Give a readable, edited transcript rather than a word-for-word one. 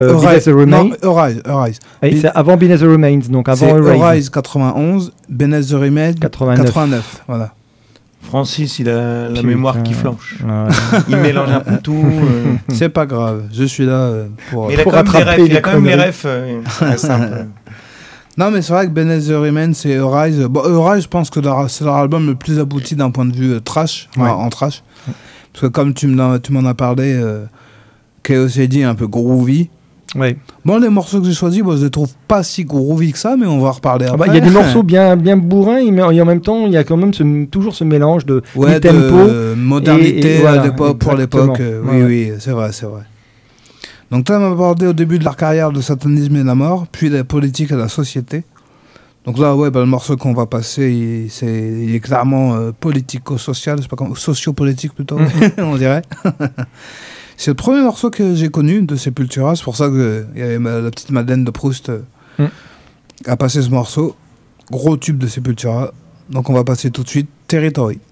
Beneath the Remains. Non, Arise. Et c'est avant Beneath the Remains, donc avant c'est Arise 91, Beneath the Remains 89. Voilà. Francis, il a la mémoire qui flanche. Ouais. Il mélange un peu tout. C'est pas grave, je suis là pour Mais il a pour quand même rattraper il a quand même les conneries. refs simples. Non, mais c'est vrai que Beneath the Remains et Arise... Bon, Arise, je pense que c'est leur album le plus abouti d'un point de vue trash, en trash. Parce que comme tu m'en as parlé, Chaos AD est un peu groovy. Ouais. Bon, les morceaux que j'ai choisis, bon, je les trouve pas si groovy que ça, mais on va en reparler après. Il y a des morceaux bien bourrins, mais en même temps, il y a quand même toujours ce mélange de tempo, de modernité voilà, à l'époque, pour l'époque. Ouais. Oui, c'est vrai. Donc là, on m'a abordé au début de leur carrière le satanisme et la mort, puis la politique et la société. Donc là, le morceau qu'on va passer, il est clairement politico-social, je sais pas comment, socio-politique plutôt, on dirait. C'est le premier morceau que j'ai connu de Sepultura, c'est pour ça qu'il y avait la petite Madeleine de Proust a passé ce morceau. Gros tube de Sepultura. Donc on va passer tout de suite Territory.